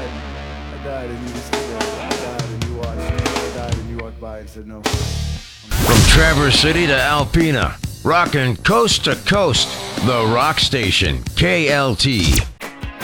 died and you just stood there. I died and you watched. I died and you walked by and said no. From Traverse City to Alpena, rockin' coast to coast, the Rock Station, KLT.